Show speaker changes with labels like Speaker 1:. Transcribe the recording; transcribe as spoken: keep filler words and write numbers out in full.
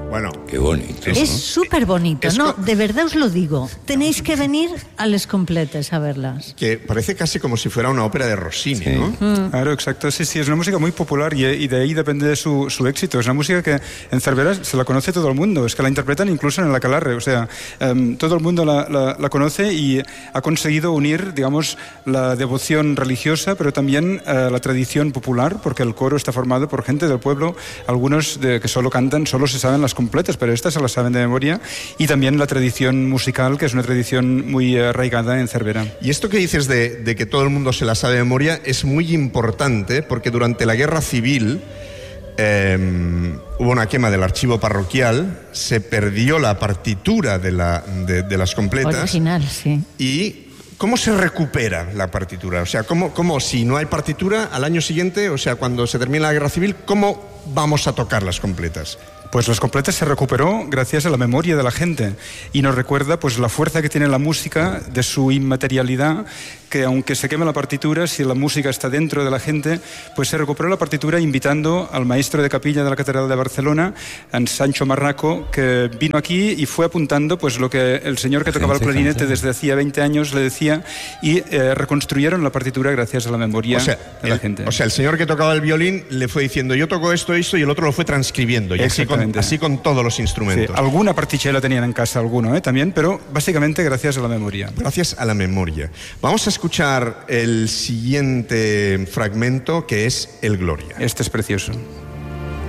Speaker 1: Bueno,
Speaker 2: qué bonito.
Speaker 3: Es súper bonito, ¿no? De verdad os lo digo. Tenéis que venir a Les Completes a verlas.
Speaker 1: Que parece casi como si fuera una ópera de Rossini, sí. ¿no?
Speaker 4: Mm. Claro, exacto. Sí, sí, es una música muy popular y, y de ahí depende de su, su éxito. Es una música que en Cervera se la conoce todo el mundo. Es que la interpretan incluso en el Aquelarre. O sea, um, todo el mundo la, la, la conoce y ha conseguido unir, digamos, la devoción religiosa, pero también uh, la tradición popular, porque el coro está formado por gente del pueblo. Algunos de, que solo cantan, solo se saben las completas, pero estas se las saben de memoria, y también la tradición musical, que es una tradición muy arraigada en Cervera.
Speaker 1: Y esto que dices de, de que todo el mundo se la sabe de memoria es muy importante, porque durante la Guerra Civil eh, hubo una quema del archivo parroquial, se perdió la partitura de, la, de, de las completas.
Speaker 3: Original, sí.
Speaker 1: Y ¿cómo se recupera la partitura? O sea, ¿cómo, cómo si no hay partitura al año siguiente, o sea, cuando se termina la Guerra Civil, cómo vamos a tocar las completas?
Speaker 4: Pues las completas se recuperó gracias a la memoria de la gente y nos recuerda pues la fuerza que tiene la música, de su inmaterialidad, que aunque se queme la partitura, si la música está dentro de la gente, pues se recuperó la partitura invitando al maestro de capilla de la Catedral de Barcelona, a Sancho Marraco, que vino aquí y fue apuntando pues lo que el señor que tocaba el clarinete desde hacía veinte años le decía, y eh, reconstruyeron la partitura gracias a la memoria
Speaker 1: o sea,
Speaker 4: de la
Speaker 1: el,
Speaker 4: gente.
Speaker 1: O sea, el señor que tocaba el violín le fue diciendo yo toco esto, esto, y el otro lo fue transcribiendo, y así con, así con todos los instrumentos.
Speaker 4: Sí, alguna particella tenían en casa, alguno ¿eh? también, pero básicamente gracias a la memoria.
Speaker 1: Gracias a la memoria. Vamos a escuchar el siguiente fragmento, que es el Gloria.
Speaker 4: Este es precioso.